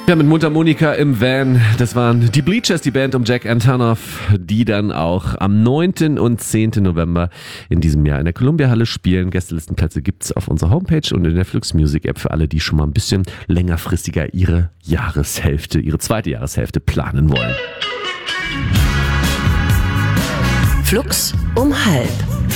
Ja, mit Mundharmonika im Van. Das waren die Bleachers, die Band um Jack Antonoff, die dann auch am 9. und 10. November in diesem Jahr in der Columbia-Halle spielen. Gästelistenplätze gibt's auf unserer Homepage und in der Flux Music App für alle, die schon mal ein bisschen längerfristiger ihre zweite Jahreshälfte planen wollen. Flux um halb.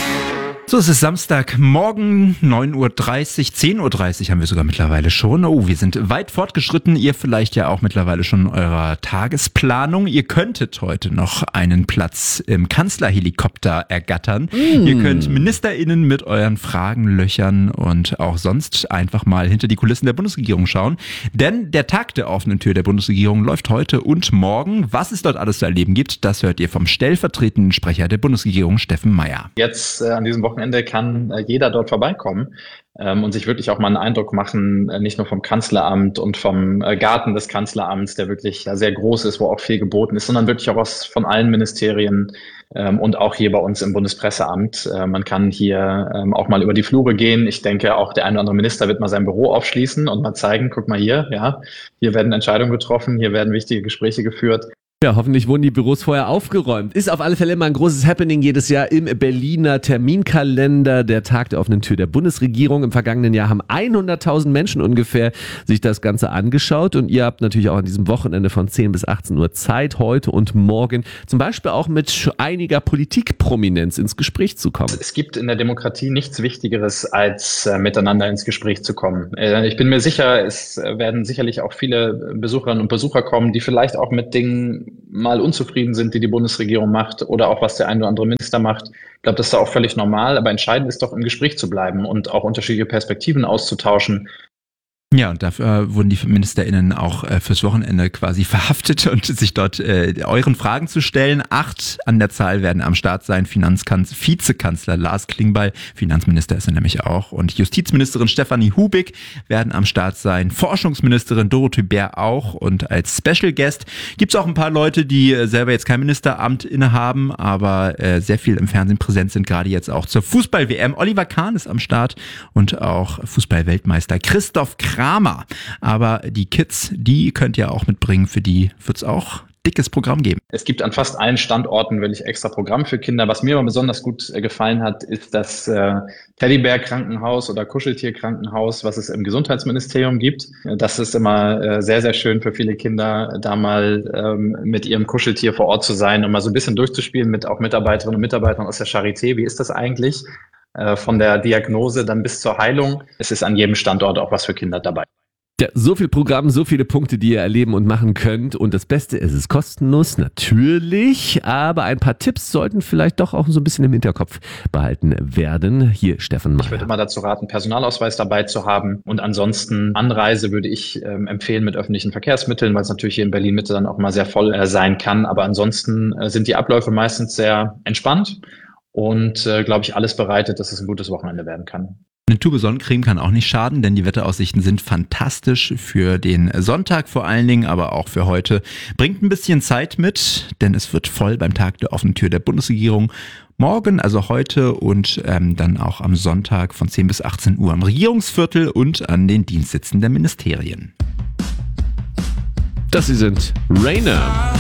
So, es ist Samstagmorgen, 9.30 Uhr, 10.30 Uhr haben wir sogar mittlerweile schon. Oh, wir sind weit fortgeschritten. Ihr vielleicht ja auch mittlerweile schon in eurer Tagesplanung. Ihr könntet heute noch einen Platz im Kanzlerhelikopter ergattern. Ihr könnt MinisterInnen mit euren Fragen löchern und auch sonst einfach mal hinter die Kulissen der Bundesregierung schauen. Denn der Tag der offenen Tür der Bundesregierung läuft heute und morgen. Was es dort alles zu erleben gibt, das hört ihr vom stellvertretenden Sprecher der Bundesregierung, Steffen Meier. Jetzt an diesem Wochenende kann jeder dort vorbeikommen und sich wirklich auch mal einen Eindruck machen, nicht nur vom Kanzleramt und vom Garten des Kanzleramts, der wirklich sehr groß ist, wo auch viel geboten ist, sondern wirklich auch von allen Ministerien und auch hier bei uns im Bundespresseamt. Man kann hier auch mal über die Flure gehen. Ich denke, auch der ein oder andere Minister wird mal sein Büro aufschließen und mal zeigen, guck mal hier, ja, hier werden Entscheidungen getroffen, hier werden wichtige Gespräche geführt. Ja, hoffentlich wurden die Büros vorher aufgeräumt. Ist auf alle Fälle immer ein großes Happening jedes Jahr im Berliner Terminkalender. Der Tag der offenen Tür der Bundesregierung. Im vergangenen Jahr haben 100.000 Menschen ungefähr sich das Ganze angeschaut. Und ihr habt natürlich auch an diesem Wochenende von 10 bis 18 Uhr Zeit, heute und morgen, zum Beispiel auch mit einiger Politikprominenz ins Gespräch zu kommen. Es gibt in der Demokratie nichts Wichtigeres, als miteinander ins Gespräch zu kommen. Ich bin mir sicher, es werden sicherlich auch viele Besucherinnen und Besucher kommen, die vielleicht auch mit Dingen mal unzufrieden sind, die Bundesregierung macht oder auch was der ein oder andere Minister macht. Ich glaube, das ist da auch völlig normal, aber entscheidend ist doch, im Gespräch zu bleiben und auch unterschiedliche Perspektiven auszutauschen. Ja, und dafür wurden die MinisterInnen auch fürs Wochenende quasi verhaftet und sich dort euren Fragen zu stellen. 8 an der Zahl werden am Start sein. Vizekanzler Lars Klingbeil, Finanzminister ist er nämlich auch, und Justizministerin Stefanie Hubig werden am Start sein. Forschungsministerin Dorothee Bär auch, und als Special Guest gibt's auch ein paar Leute, die selber jetzt kein Ministeramt innehaben, aber sehr viel im Fernsehen präsent sind, gerade jetzt auch zur Fußball-WM. Oliver Kahn ist am Start und auch Fußball-Weltmeister Christoph Kramer. Aber die Kids, die könnt ihr auch mitbringen, für die wird's auch dickes Programm geben. Es gibt an fast allen Standorten wirklich extra Programm für Kinder. Was mir aber besonders gut gefallen hat, ist das Teddybär-Krankenhaus oder Kuscheltier-Krankenhaus, was es im Gesundheitsministerium gibt. Das ist immer sehr, sehr schön für viele Kinder, da mal mit ihrem Kuscheltier vor Ort zu sein und mal so ein bisschen durchzuspielen mit auch Mitarbeiterinnen und Mitarbeitern aus der Charité. Wie ist das eigentlich? Von der Diagnose dann bis zur Heilung. Es ist an jedem Standort auch was für Kinder dabei. Ja, so viel Programm, so viele Punkte, die ihr erleben und machen könnt. Und das Beste, es ist kostenlos, natürlich. Aber ein paar Tipps sollten vielleicht doch auch so ein bisschen im Hinterkopf behalten werden. Hier, Steffen Meier. Ich würde immer dazu raten, Personalausweis dabei zu haben. Und ansonsten Anreise würde ich empfehlen mit öffentlichen Verkehrsmitteln, weil es natürlich hier in Berlin-Mitte dann auch mal sehr voll sein kann. Aber ansonsten sind die Abläufe meistens sehr entspannt. Und, glaube ich, alles bereitet, dass es ein gutes Wochenende werden kann. Eine Tube Sonnencreme kann auch nicht schaden, denn die Wetteraussichten sind fantastisch für den Sonntag vor allen Dingen, aber auch für heute. Bringt ein bisschen Zeit mit, denn es wird voll beim Tag der offenen Tür der Bundesregierung. Morgen, also heute, und dann auch am Sonntag von 10 bis 18 Uhr am Regierungsviertel und an den Dienstsitzen der Ministerien. Das sie sind Rainer.